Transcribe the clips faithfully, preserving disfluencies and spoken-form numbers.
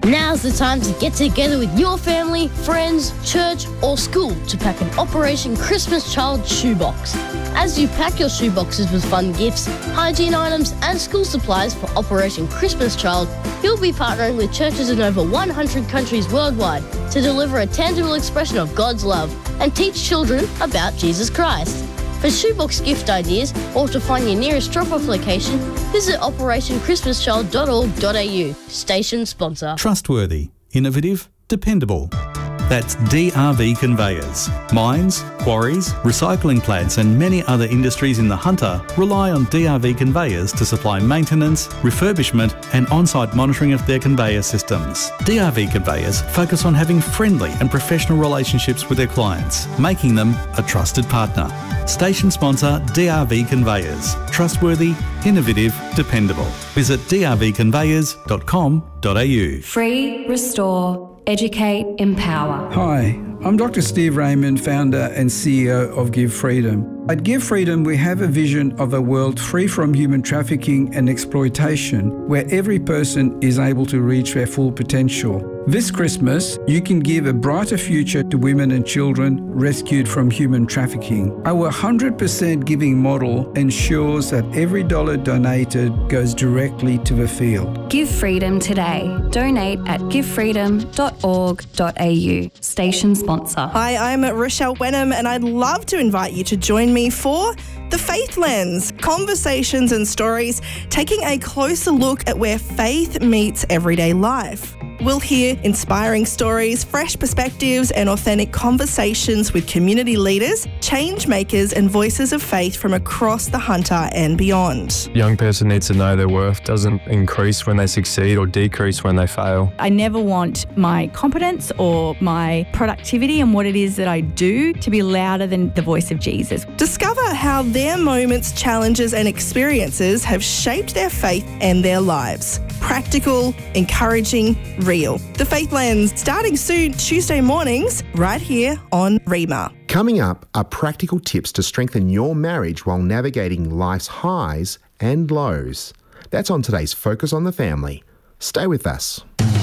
Now's the time to get together with your family, friends, church or school to pack an Operation Christmas Child shoebox. As you pack your shoeboxes with fun gifts, hygiene items and school supplies for Operation Christmas Child, you'll be partnering with churches in over one hundred countries worldwide to deliver a tangible expression of God's love and teach children about Jesus Christ. For shoebox gift ideas or to find your nearest drop-off location, visit operation christmas child dot org dot a u. Station sponsor. Trustworthy, innovative, dependable. That's D R V Conveyors. Mines, quarries, recycling plants and many other industries in the Hunter rely on D R V Conveyors to supply maintenance, refurbishment and on-site monitoring of their conveyor systems. D R V Conveyors focus on having friendly and professional relationships with their clients, making them a trusted partner. Station sponsor D R V Conveyors. Trustworthy, innovative, dependable. Visit d r v conveyors dot com dot a u. Free, restore, educate, empower. Hi, I'm Doctor Steve Raymond, founder and C E O of Give Freedom. At Give Freedom, we have a vision of a world free from human trafficking and exploitation, where every person is able to reach their full potential. This Christmas, you can give a brighter future to women and children rescued from human trafficking. Our one hundred percent giving model ensures that every dollar donated goes directly to the field. Give Freedom today. Donate at give freedom dot org dot a u. Station sponsor. Hi, I'm Rochelle Wenham and I'd love to invite you to join me for The Faith Lens, conversations and stories taking a closer look at where faith meets everyday life. We'll hear inspiring stories, fresh perspectives and authentic conversations with community leaders, change makers and voices of faith from across the Hunter and beyond. A young person needs to know their worth doesn't increase when they succeed or decrease when they fail. I never want my competence or my productivity and what it is that I do to be louder than the voice of Jesus. Discover how their moments, challenges and experiences have shaped their faith and their lives. Practical, encouraging, real. The Faith Lens, starting soon Tuesday mornings, right here on Rima. Coming up are practical tips to strengthen your marriage while navigating life's highs and lows. That's on today's Focus on the Family. Stay with us.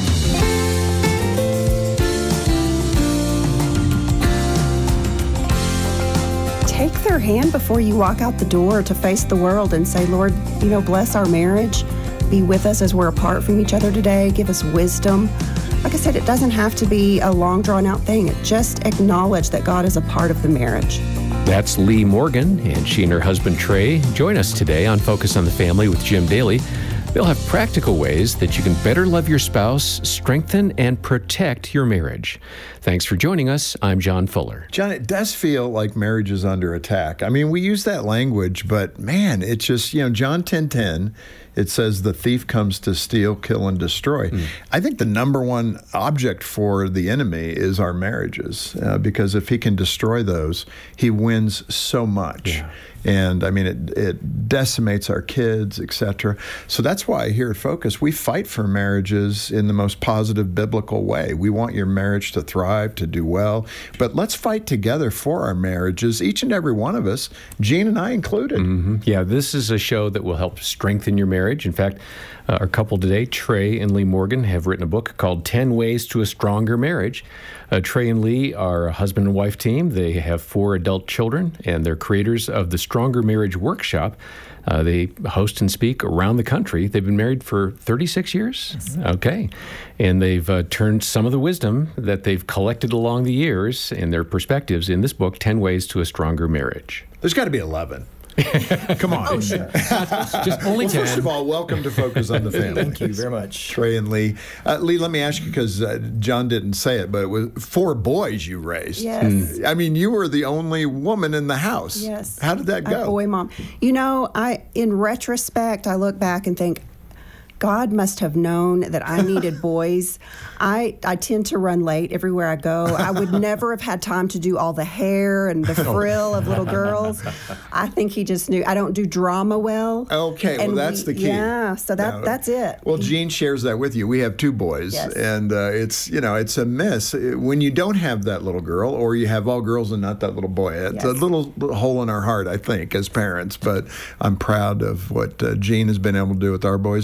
Take their hand before you walk out the door to face the world and say, Lord, you know, bless our marriage. Be with us as we're apart from each other today. Give us wisdom. Like I said, it doesn't have to be a long, drawn-out thing. It just acknowledge that God is a part of the marriage. That's Lee Morgan, and she and her husband Trey join us today on Focus on the Family with Jim Daly. They'll have practical ways that you can better love your spouse, strengthen and protect your marriage. Thanks for joining us. I'm John Fuller. John, it does feel like marriage is under attack. I mean, we use that language, but man, it's just, you know, John ten ten, it says the thief comes to steal, kill, and destroy. Mm. I think the number one object for the enemy is our marriages, uh, because if he can destroy those, he wins so much. Yeah. And I mean, it, it decimates our kids, et cetera. So that's why here at Focus, we fight for marriages in the most positive biblical way. We want your marriage to thrive, to do well. But let's fight together for our marriages, each and every one of us, Gene and I included. Mm-hmm. Yeah, this is a show that will help strengthen your marriage. In fact, uh, our couple today, Trey and Lee Morgan, have written a book called ten ways to a Stronger Marriage. Uh, Trey and Lee are a husband and wife team. They have four adult children, and they're creators of the Stronger Marriage Workshop. Uh, they host and speak around the country. They've been married for thirty-six years. Yes. Okay. And they've uh, turned some of the wisdom that they've collected along the years and their perspectives in this book, ten ways to a Stronger Marriage. There's got to be eleven. Come on. Oh, sure. Just only well, ten. First of all, welcome to Focus on the Family. Thank you very much. Trey and Lee. Uh, Lee, let me ask you, because uh, John didn't say it, but it was four boys you raised. Yes. Mm. I mean, you were the only woman in the house. Yes. How did that go? A boy mom. You know, I in retrospect, I look back and think, God must have known that I needed boys. I, I tend to run late everywhere I go. I would never have had time to do all the hair and the frill of little girls. I think he just knew. I don't do drama well. Okay, well, that's we, the key. Yeah, so that no. that's it. Well, Gene shares that with you. We have two boys, yes. and uh, it's, you know, it's a miss when you don't have that little girl, or you have all girls and not that little boy. It's yes. a little hole in our heart, I think, as parents, but I'm proud of what uh, Gene has been able to do with our boys. I'm sure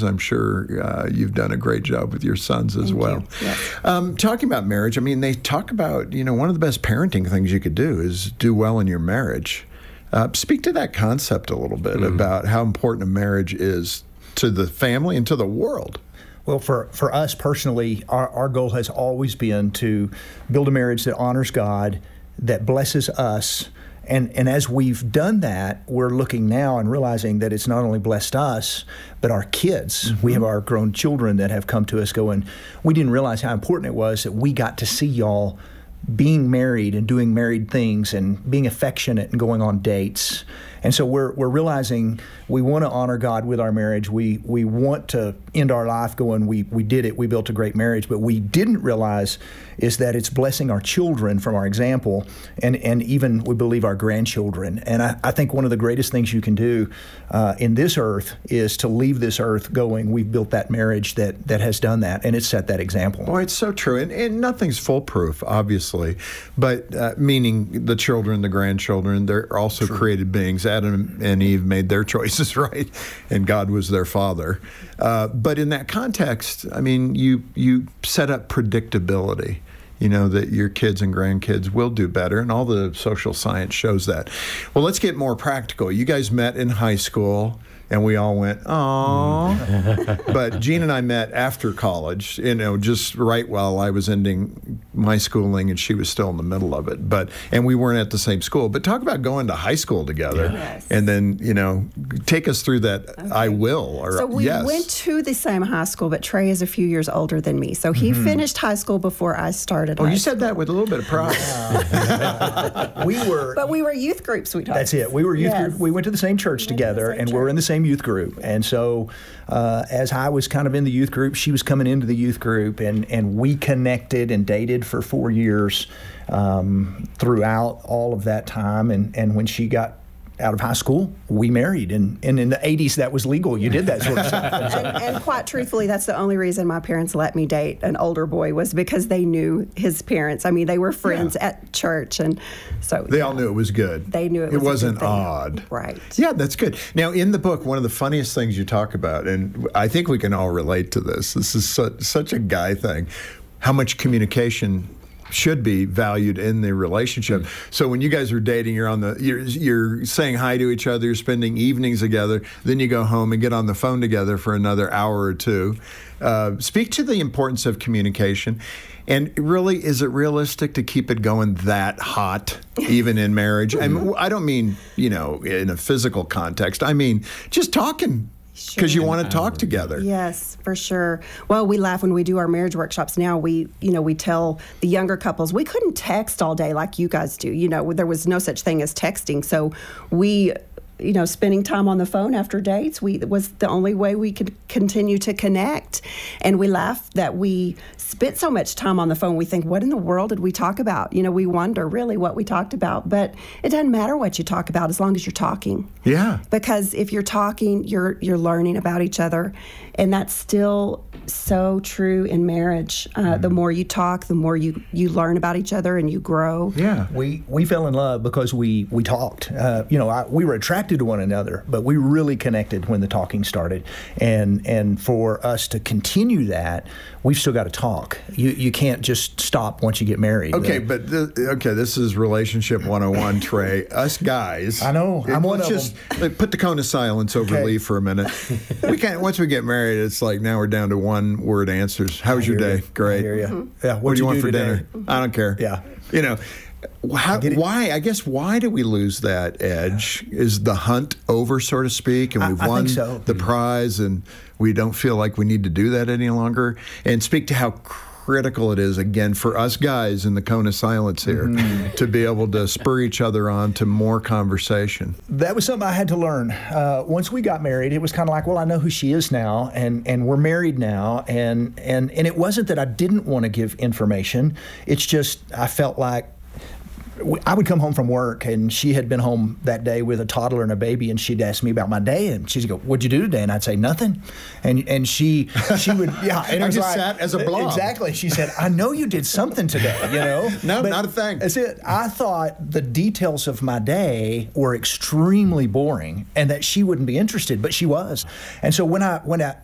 sure uh, you've done a great job with your sons as Thank well. you. Yes. Um, talking about marriage, I mean, they talk about, you know, one of the best parenting things you could do is do well in your marriage. Uh, speak to that concept a little bit mm. about how important a marriage is to the family and to the world. Well, for, for us personally, our, our goal has always been to build a marriage that honors God, that blesses us. And, and as we've done that, we're looking now and realizing that it's not only blessed us, but our kids. Mm-hmm. We have our grown children that have come to us going, we didn't realize how important it was that we got to see y'all being married and doing married things and being affectionate and going on dates. And so we're we're realizing we want to honor God with our marriage. We we want to end our life going, we we did it, we built a great marriage. But we didn't realize is that it's blessing our children from our example, and, and even, we believe, our grandchildren. And I, I think one of the greatest things you can do uh, in this earth is to leave this earth going, we've built that marriage that, that has done that, and it's set that example. Boy, it's so true. And, and nothing's foolproof, obviously, but uh, meaning the children, the grandchildren, they're also true. Created beings. Adam and Eve made their choices, right? And God was their father. Uh, but in that context, I mean, you you set up predictability, you know, that your kids and grandkids will do better, and all the social science shows that. Well, let's get more practical. You guys met in high school, and we all went, "Aw." But Jean and I met after college, you know, just right while I was ending my schooling and she was still in the middle of it. But and we weren't at the same school. But talk about going to high school together. Yes. And then, you know, take us through that okay. I will or So we yes. went to the same high school, but Trey is a few years older than me. So he mm-hmm. finished high school before I started Oh, high you school. said that with a little bit of pride. we were But we were youth group sweethearts. That's it. We were youth yes. group. We went to the same church we together, same and church. we were in the same youth group. And so uh, as I was kind of in the youth group, she was coming into the youth group, and, and we connected and dated for four years um, throughout all of that time. And, and when she got out of high school, we married. And, and in the eighties, that was legal. You did that sort of stuff. and, and quite truthfully, that's the only reason my parents let me date an older boy, was because they knew his parents. I mean, they were friends yeah. at church, and so they yeah. all knew it was good. They knew it was It wasn't a good thing. odd. Right. Yeah, that's good. Now, in the book, one of the funniest things you talk about, and I think we can all relate to this, this is such, such a guy thing, how much communication should be valued in the relationship. Mm. So when you guys are dating, you're on the you're you're saying hi to each other, you're spending evenings together, then you go home and get on the phone together for another hour or two. Uh, speak to the importance of communication. And really, is it realistic to keep it going that hot, even in marriage? I mean, I don't mean, you know, in a physical context. I mean, just talking. Because sure. you want to talk together. Yes, for sure. Well, we laugh when we do our marriage workshops now. We, you know, we tell the younger couples, we couldn't text all day like you guys do. You know, there was no such thing as texting. So we, you know, spending time on the phone after dates we was the only way we could continue to connect. And we laugh that we spent so much time on the phone. We think, what in the world did we talk about? You know, we wonder really what we talked about. But it doesn't matter what you talk about as long as you're talking. Yeah. Because if you're talking, you're you're learning about each other. And that's still so true in marriage. Uh, mm-hmm. The more you talk, the more you, you learn about each other and you grow. Yeah. We we fell in love because we, we talked. Uh, you know, I, we were attracted to one another, but we really connected when the talking started. And and for us to continue that, we've still got to talk. You you can't just stop once you get married. Okay, but th- okay, this is relationship one oh one, Trey. Us guys. I know. I'm one of just, them. Like, put the cone of silence over okay. Lee for a minute. We can't. Once we get married, it's like now we're down to one word answers. How was your day? You. Great. I hear you. Mm-hmm. Yeah. What do you want do for today? dinner? I don't care. Yeah. You know. How, I why? I guess why do we lose that edge? Is the hunt over, so to speak, and we've I, I won think so. the prize, and we don't feel like we need to do that any longer? And speak to how critical it is, again, for us guys in the cone of silence here, mm-hmm. to be able to spur each other on to more conversation. That was something I had to learn. Uh, once we got married, it was kind of like, well, I know who she is now, and, and we're married now, and, and, and it wasn't that I didn't want to give information. It's just I felt like I would come home from work, and she had been home that day with a toddler and a baby, and she'd ask me about my day, and she'd go, "What'd you do today?" And I'd say, "Nothing." And and she she would yeah. And I it was just like, sat as a blob. Exactly. She said, "I know you did something today." You know, no, but not a thing. That's it. I thought the details of my day were extremely boring, and that she wouldn't be interested, but she was. And so when I when I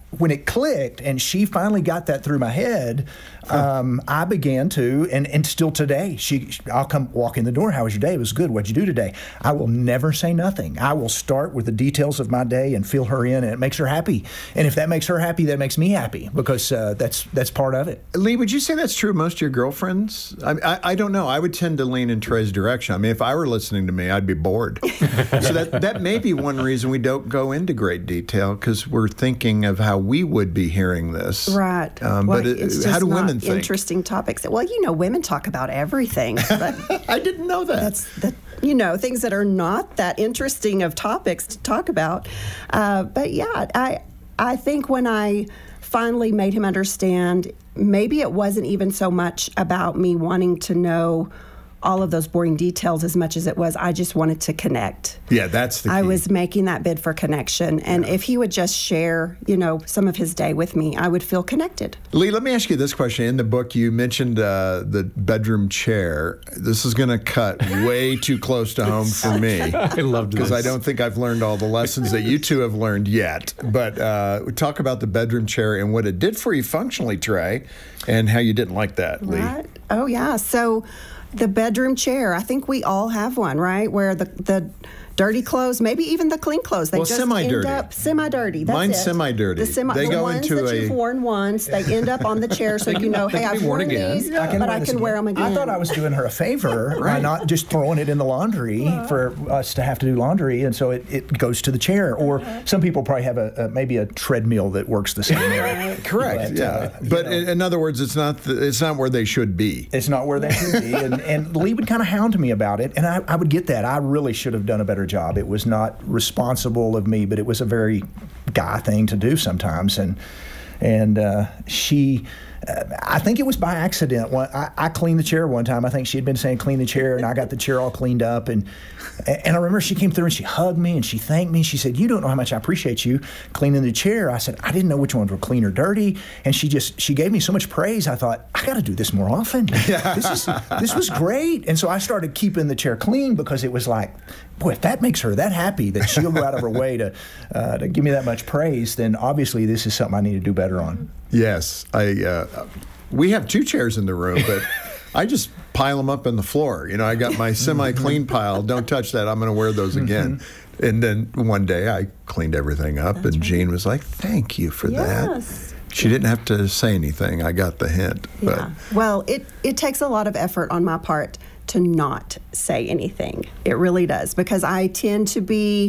when it clicked and she finally got that through my head, um, I began to, and, and still today, she, I'll come walk in the door. How was your day? It was good. What'd you do today? I will never say nothing. I will start with the details of my day and fill her in, and it makes her happy. And if that makes her happy, that makes me happy, because uh, that's that's part of it. Lee, would you say that's true of most of your girlfriends? I, I, I don't know. I would tend to lean in Trey's direction. I mean, if I were listening to me, I'd be bored. So that, that may be one reason we don't go into great detail, because we're thinking of how we would be hearing this. Right. Um, well, but it, it's just how do not women think? Interesting topics. Well, you know, women talk about everything. But I didn't know that. That's that. You know, things that are not that interesting of topics to talk about. Uh, but yeah, I I think when I finally made him understand, maybe it wasn't even so much about me wanting to know all of those boring details as much as it was I just wanted to connect. Yeah, that's the key. I was making that bid for connection. And yeah. if he would just share, you know, some of his day with me, I would feel connected. Lee, let me ask you this question. In the book, you mentioned uh, the bedroom chair. This is going to cut way too close to home for me. I loved this. Because I don't think I've learned all the lessons that you two have learned yet. But uh, talk about the bedroom chair and what it did for you functionally, Trey, and how you didn't like that, Lee. Right. Oh, yeah. So the bedroom chair, I think we all have one, right? Where the the dirty clothes, maybe even the clean clothes, they well, just semi-dirty. end up semi-dirty. That's Mine's it. semi-dirty. The, semi, they the go ones into that a... you've worn once, they end up on the chair, so you know, hey, I've worn, worn these, I can but wear I this can again. wear them again. I thought I was doing her a favor Right. by not just throwing it in the laundry uh-huh. for us to have to do laundry, and so it, it goes to the chair. Or uh-huh. some people probably have a, a maybe a treadmill that works the same way. Correct. But, yeah. Uh, but know, in, in other words, it's not the, it's not where they should be. It's not where they should be. And, and Lee would kind of hound me about it, and I, I would get that. I really should have done a better job. It was not responsible of me, but it was a very guy thing to do sometimes. And and uh, she, uh, I think it was by accident. One, I, I cleaned the chair one time. I think she had been saying clean the chair, and I got the chair all cleaned up. And and I remember she came through and she hugged me and she thanked me. She said, "You don't know how much I appreciate you cleaning the chair." I said, "I didn't know which ones were clean or dirty." And she just she gave me so much praise. I thought, I got to do this more often. This is this was great. And so I started keeping the chair clean, because it was like, boy, if that makes her that happy that she'll go out of her way to uh, to give me that much praise, then obviously this is something I need to do better on. Yes, I. Uh, we have two chairs in the room, but I just pile them up in the floor. You know, I got my semi-clean pile. Don't touch that. I'm going to wear those again. Mm-hmm. And then one day I cleaned everything up, That's and right. Jean was like, "Thank you for yes. that." She didn't have to say anything. I got the hint. Yeah. But. Well, it it takes a lot of effort on my part to not say anything. It really does, because I tend to be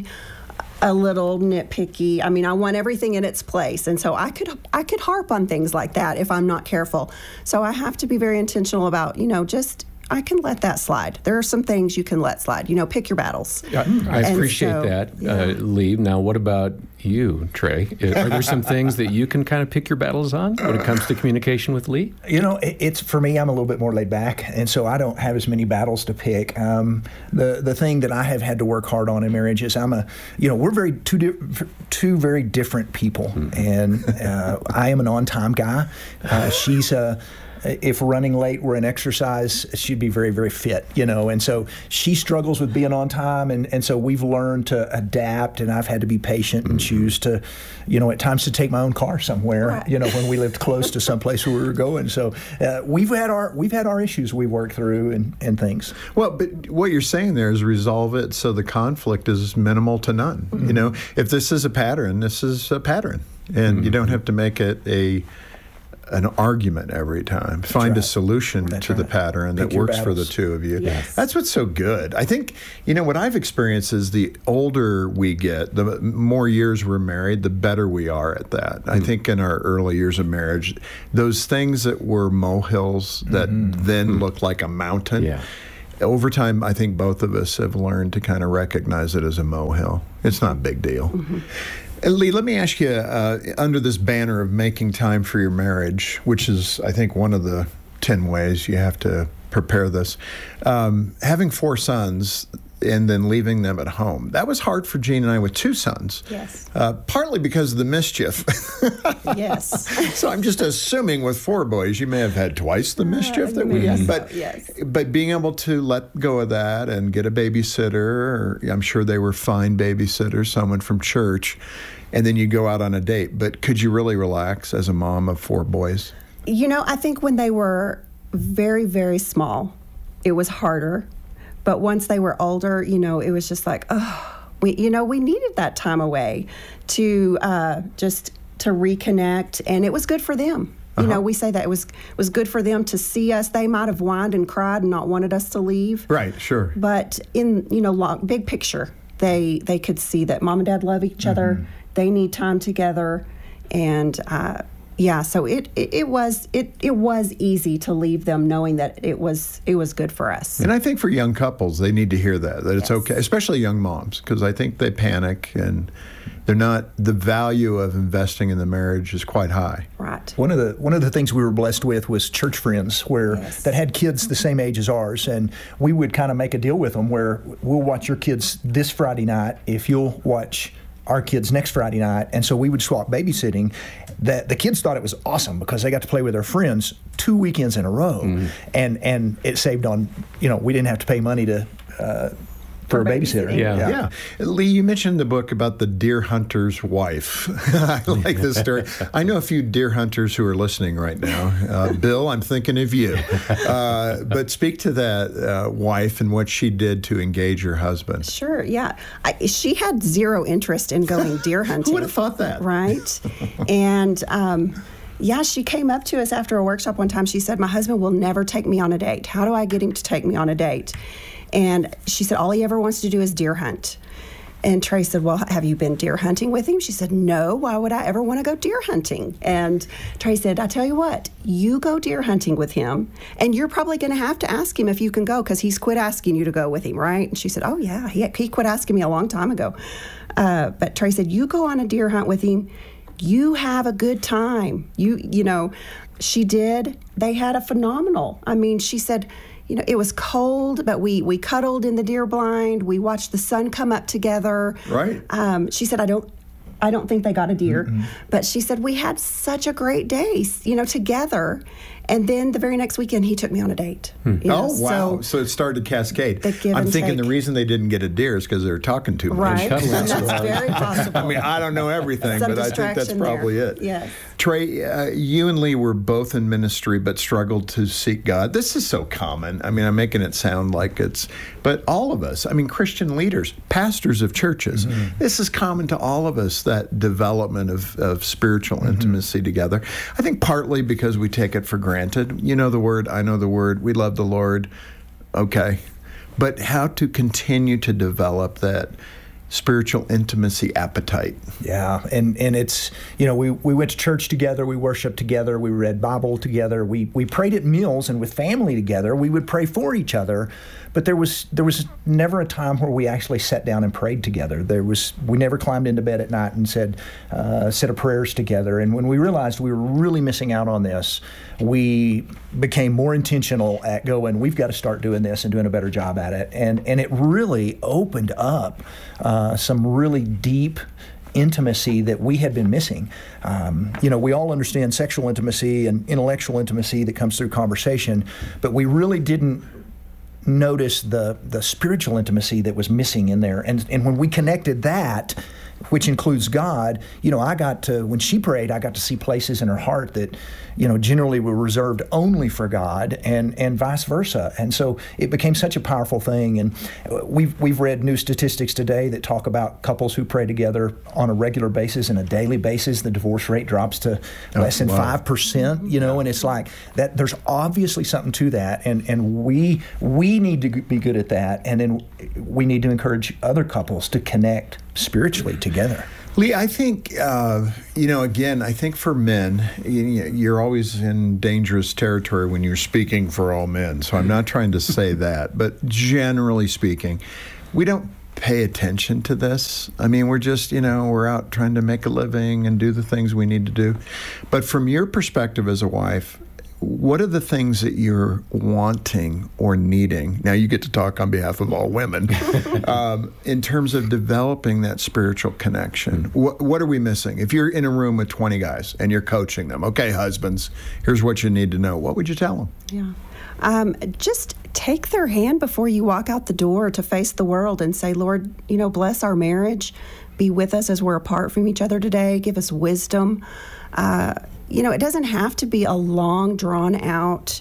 a little nitpicky. I mean, I want everything in its place, and so I could I could harp on things like that if I'm not careful. So I have to be very intentional about, you know, just I can let that slide. There are some things you can let slide. You know, pick your battles. I, I appreciate so, that, yeah. uh, Lee. Now, what about you, Trey? Are there some things that you can kind of pick your battles on when it comes to communication with Lee? You know, it, it's for me, I'm a little bit more laid back, and so I don't have as many battles to pick. Um, the the thing that I have had to work hard on in marriage is I'm a, you know, we're very two di- two very different people, mm-hmm. and uh, I am an on-time guy. Uh, she's a If running late were an exercise, she'd be very, very fit, you know. And so she struggles with being on time, and, and so we've learned to adapt, and I've had to be patient and choose to, you know, at times to take my own car somewhere, right. you know, when we lived close to some place where we were going. So uh, we've had our we've had our issues we worked through and, and things. Well, but what you're saying there is resolve it so the conflict is minimal to none. Mm-hmm. You know, if this is a pattern, this is a pattern, and mm-hmm. you don't have to make it a an argument every time. That's Find right. a solution That's to right. the pattern Pick that works for the two of you. Yes. That's what's so good. I think, you know, what I've experienced is the older we get, the more years we're married, the better we are at that. Mm-hmm. I think in our early years of marriage, those things that were molehills that mm-hmm. then mm-hmm. looked like a mountain, yeah. over time, I think both of us have learned to kind of recognize it as a molehill. It's not a big deal. Mm-hmm. Lee, let me ask you, uh, under this banner of making time for your marriage, which is, I think, one of the ten ways you have to prepare this, um, having four sons and then leaving them at home, that was hard for Jean and I with two sons. Yes. Uh, partly because of the mischief. Yes. So I'm just assuming with four boys, you may have had twice the mischief uh, that we had. But, yes. but being able to let go of that and get a babysitter, or I'm sure they were fine babysitters, someone from church, and then you go out on a date. But could you really relax as a mom of four boys? You know, I think when they were very, very small, it was harder. But once they were older, you know, it was just like, oh, we, you know, we needed that time away to uh, just to reconnect, and it was good for them. You uh-huh. know, we say that it was it was good for them to see us. They might have whined and cried and not wanted us to leave. Right, sure. But in, you know, long, big picture, they they could see that mom and dad love each mm-hmm. other. They need time together, and uh, yeah, so it, it, it was it it was easy to leave them knowing that it was it was good for us. And I think for young couples, they need to hear that that it's yes. okay, especially young moms, because I think they panic and they're not. The value of investing in the marriage is quite high. Right. One of the one of the things we were blessed with was church friends where yes. that had kids the same age as ours, and we would kind of make a deal with them where we'll watch your kids this Friday night if you'll watch our kids next Friday night. And so we would swap babysitting. That the kids thought it was awesome because they got to play with their friends two weekends in a row, mm-hmm. and and it saved on, you know, we didn't have to pay money to. Uh, For a babysitter. Yeah. yeah. yeah. Lee, you mentioned the book about the deer hunter's wife. I like this story. I know a few deer hunters who are listening right now. Uh, Bill, I'm thinking of you. Uh, but speak to that uh, wife and what she did to engage her husband. Sure, yeah. I, she had zero interest in going deer hunting. Who would have thought that? Right. And... Um, Yeah, she came up to us after a workshop one time. She said, my husband will never take me on a date. How do I get him to take me on a date? And she said, all he ever wants to do is deer hunt. And Trey said, well, have you been deer hunting with him? She said, no, why would I ever want to go deer hunting? And Trey said, I tell you what, you go deer hunting with him, and you're probably going to have to ask him if you can go because he's quit asking you to go with him, right? And she said, oh, yeah, he, he quit asking me a long time ago. Uh, but Trey said, you go on a deer hunt with him. You have a good time. You, you know, she did. They had a phenomenal. I mean, she said, you know, it was cold, but we we cuddled in the deer blind. We watched the sun come up together. Right. Um, she said, I don't, I don't think they got a deer, mm-hmm. but she said we had such a great day, you know, together. And then the very next weekend, he took me on a date. Hmm. You know, oh, wow. So, so it started to cascade. I'm thinking take. the reason they didn't get a deer is because they were talking too much. Right. That's very possible. I mean, I don't know everything, Some but I think that's probably there. it. Yes. Trey, uh, you and Lee were both in ministry but struggled to seek God. This is so common. I mean, I'm making it sound like it's, but all of us, I mean, Christian leaders, pastors of churches, mm-hmm. this is common to all of us, that development of, of spiritual mm-hmm. intimacy together. I think partly because we take it for granted. You know the word, I know the word, we love the Lord. Okay. But how to continue to develop that spiritual intimacy appetite. Yeah, and and it's, you know, we, we went to church together, we worshiped together, we read Bible together, we we prayed at meals and with family together, we would pray for each other, but there was there was never a time where we actually sat down and prayed together. There was we never climbed into bed at night and said uh, said of prayers together. And when we realized we were really missing out on this, we became more intentional at going, we've got to start doing this and doing a better job at it. And and it really opened up uh, some really deep intimacy that we had been missing. Um, you know, we all understand sexual intimacy and intellectual intimacy that comes through conversation, but we really didn't notice the the spiritual intimacy that was missing in there. And and when we connected that, which includes God, you know, I got to, when she prayed, I got to see places in her heart that, you know, generally were reserved only for God, and, and vice versa. And so it became such a powerful thing. And we've, we've read new statistics today that talk about couples who pray together on a regular basis and a daily basis, the divorce rate drops to oh, less than wow. five percent, you know, and it's like that, there's obviously something to that. And, and we, we need to be good at that. And then we need to encourage other couples to connect spiritually together. Lee, I think, uh, you know, again, I think for men, you're always in dangerous territory when you're speaking for all men. So I'm not trying to say that. But generally speaking, we don't pay attention to this. I mean, we're just, you know, we're out trying to make a living and do the things we need to do. But from your perspective as a wife, what are the things that you're wanting or needing? Now you get to talk on behalf of all women um, in terms of developing that spiritual connection. What, what are we missing? If you're in a room with twenty guys and you're coaching them, okay, husbands, here's what you need to know. What would you tell them? Yeah. Um, just take their hand before you walk out the door to face the world and say, Lord, you know, bless our marriage. be with us as we're apart from each other today. Give us wisdom. Uh, you know, it doesn't have to be a long, drawn-out,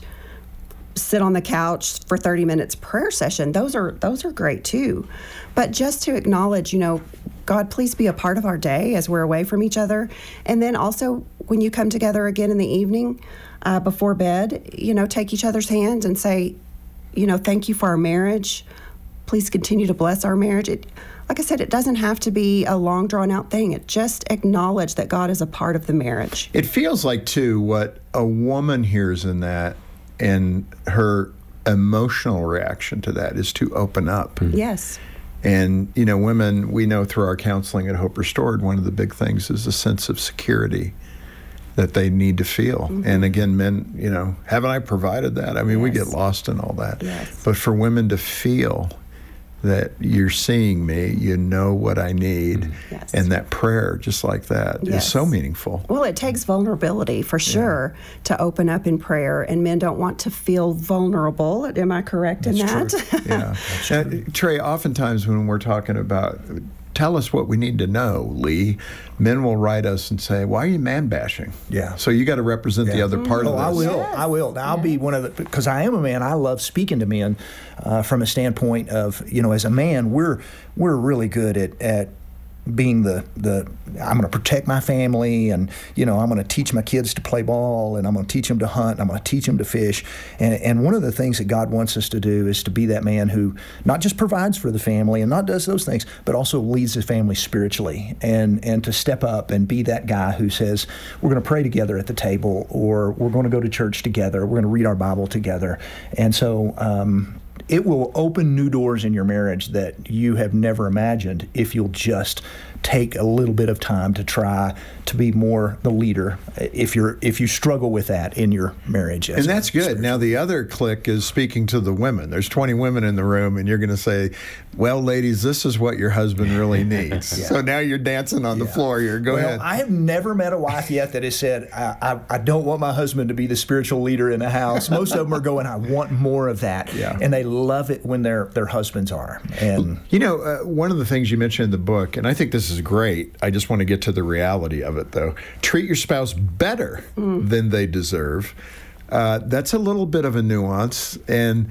sit on the couch for thirty minutes prayer session. Those are those are great too. But just to acknowledge, you know, God, please be a part of our day as we're away from each other. And then also when you come together again in the evening uh, before bed, you know, take each other's hands and say, you know, thank you for our marriage. Please continue to bless our marriage. It, like I said, it doesn't have to be a long, drawn-out thing. It just acknowledge that God is a part of the marriage. It feels like, too, what a woman hears in that and her emotional reaction to that is to open up. Yes. And, you know, women, we know through our counseling at Hope Restored, one of the big things is a sense of security that they need to feel. Mm-hmm. And again, men, you know, haven't I provided that? I mean, yes. we get lost in all that. Yes. But for women to feel that you're seeing me, you know what I need, yes. and that prayer, just like that, yes. is so meaningful. Well, it takes vulnerability, for sure, yeah. to open up in prayer, and men don't want to feel vulnerable. Am I correct That's in that? True. Yeah. Now, Trey, oftentimes when we're talking about, tell us what we need to know, Lee, men will write us and say, why are you man bashing? Yeah. So you got to represent yeah. the other part oh, of this. I will. Yes. I will. Now, I'll be one of the, because I am a man, I love speaking to men uh, from a standpoint of, you know, as a man, we're we're really good at, at being the, the I'm going to protect my family, and, you know, I'm going to teach my kids to play ball, and I'm going to teach them to hunt, and I'm going to teach them to fish. And, and one of the things that God wants us to do is to be that man who not just provides for the family and not does those things, but also leads the family spiritually, and, and to step up and be that guy who says, we're going to pray together at the table, or we're going to go to church together, we're going to read our Bible together. And so, um, it will open new doors in your marriage that you have never imagined if you'll just take a little bit of time to try to be more the leader if you're if you struggle with that in your marriage. And that's good. Now, the other click is speaking to the women. There's twenty women in the room, and you're going to say, well, ladies, this is what your husband really needs. yeah. So now you're dancing on the yeah. floor here. Go well, ahead. I have never met a wife yet that has said, I, I, I don't want my husband to be the spiritual leader in the house. Most of them are going, I want more of that. Yeah. And they love it when their their husbands are. And you know, uh, one of the things you mentioned in the book, and I think this is great, I just want to get to the reality of it, though. Treat your spouse better mm. than they deserve. Uh, that's a little bit of a nuance, and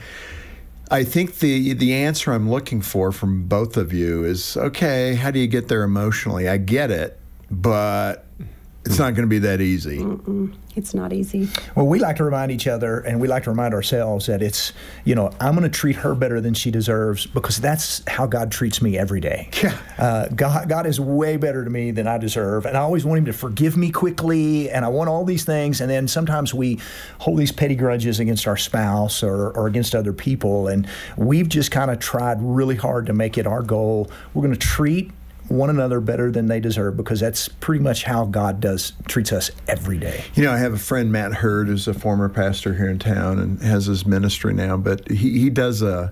I think the the answer I'm looking for from both of you is, okay, how do you get there emotionally? I get it, but it's not going to be that easy. Mm-mm. It's not easy. Well, we like to remind each other, and we like to remind ourselves that it's, you know, I'm going to treat her better than she deserves, because that's how God treats me every day. Yeah. Uh, God, God is way better to me than I deserve, and I always want Him to forgive me quickly, and I want all these things, and then sometimes we hold these petty grudges against our spouse or, or against other people, and we've just kind of tried really hard to make it our goal. We're going to treat one another better than they deserve, because that's pretty much how God does treats us every day. You know, I have a friend, Matt Hurd, who's a former pastor here in town and has his ministry now, but he, he does a,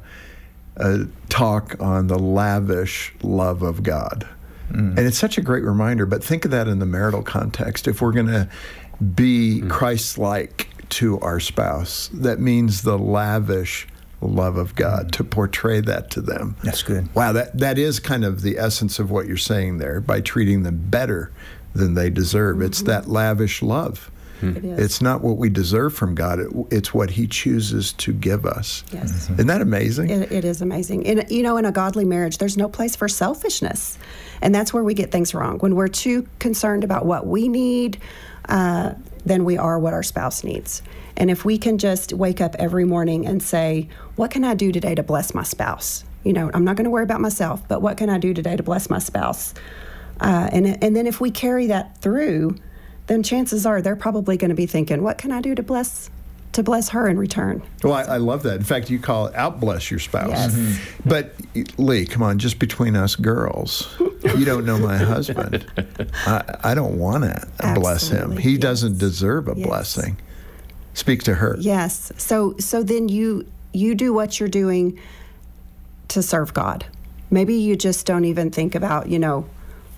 a talk on the lavish love of God. Mm. And it's such a great reminder, but think of that in the marital context. If we're going to be mm. Christ-like to our spouse, that means the lavish love of God, to portray that to them. That's good. Wow, that, that is kind of the essence of what you're saying there, by treating them better than they deserve. Mm-hmm. It's that lavish love. It is. It's not what we deserve from God, it, it's what He chooses to give us. Yes. Mm-hmm. Isn't that amazing? It, it is amazing. And, you know, in a godly marriage, there's no place for selfishness. And that's where we get things wrong. When we're too concerned about what we need, uh, than we are what our spouse needs. And if we can just wake up every morning and say, what can I do today to bless my spouse? You know, I'm not going to worry about myself, but what can I do today to bless my spouse? Uh, and, and then if we carry that through, then chances are they're probably going to be thinking, what can I do to bless to bless her in return? Well, I, I love that. In fact, you call it out bless your spouse. Yes. Mm-hmm. But Lee, come on, just between us girls, you don't know my husband. I, I don't want to bless him. He yes. doesn't deserve a yes. blessing. Speak to her. Yes. So so then you you do what you're doing to serve God. Maybe you just don't even think about, you know,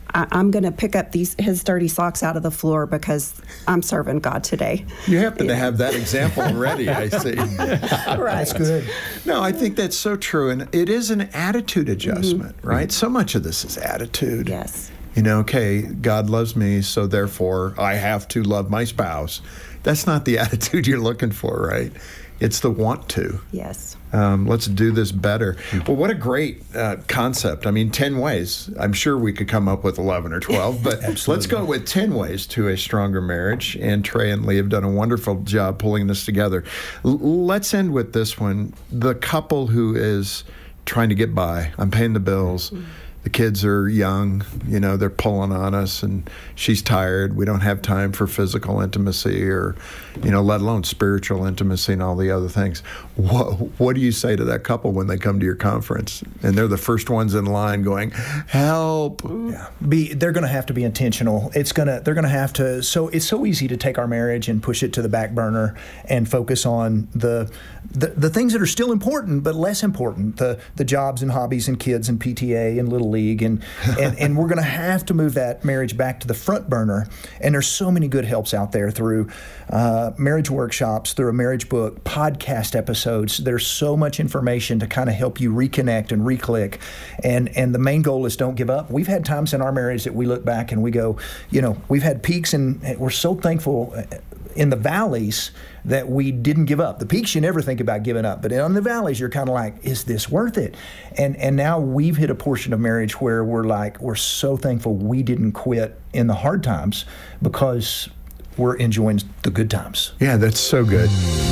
I, I'm going to pick up these his dirty socks out of the floor because I'm serving God today. You happen to have that example ready, I see. Right. That's good. No, I think that's so true. And it is an attitude adjustment, mm-hmm. right? So much of this is attitude. Yes. You know, okay, God loves me, so therefore I have to love my spouse. That's not the attitude you're looking for, right? It's the want to. Yes. Um, let's do this better. Well, what a great uh, concept. I mean, ten ways. I'm sure we could come up with eleven or twelve, but let's go with ten ways to a stronger marriage. And Trey and Lee have done a wonderful job pulling this together. L- let's end with this one. The couple who is trying to get by. I'm paying the bills. Mm-hmm. The kids are young, you know, they're pulling on us, and she's tired. We don't have time for physical intimacy or, you know, let alone spiritual intimacy and all the other things. What, what do you say to that couple when they come to your conference and they're the first ones in line going, help? Yeah. Be, they're going to have to be intentional. It's going to, they're going to have to, so it's so easy to take our marriage and push it to the back burner and focus on the, the, the things that are still important, but less important, the, the jobs and hobbies and kids and P T A and Little League, and, and and we're going to have to move that marriage back to the front burner. And there's so many good helps out there through uh, marriage workshops, through a marriage book, podcast episodes. There's so much information to kind of help you reconnect and reclick. And and the main goal is don't give up. We've had times in our marriage that we look back and we go, you know, we've had peaks, and we're so thankful in the valleys that we didn't give up. The peaks, you never think about giving up, but in the valleys, you're kind of like, is this worth it? And and now we've hit a portion of marriage where we're like, we're so thankful we didn't quit in the hard times because we're enjoying the good times. Yeah, that's so good.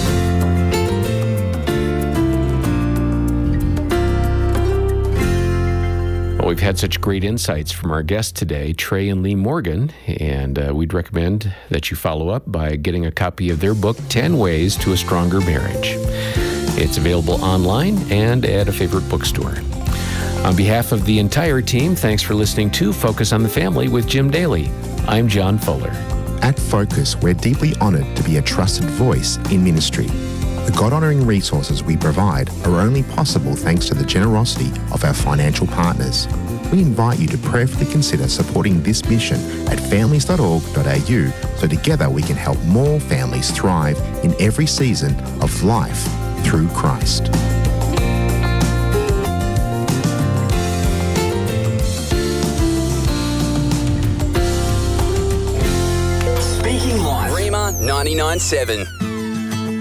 Well, we've had such great insights from our guests today, Trey and Lee Morgan, and uh, we'd recommend that you follow up by getting a copy of their book, ten ways to a Stronger Marriage. It's available online and at a favorite bookstore. On behalf of the entire team, thanks for listening to Focus on the Family with Jim Daly. I'm John Fuller. At Focus, we're deeply honored to be a trusted voice in ministry. The God-honoring resources we provide are only possible thanks to the generosity of our financial partners. We invite you to prayerfully consider supporting this mission at families dot org dot a u so together we can help more families thrive in every season of life through Christ. Speaking Life, Rhema ninety-nine point seven.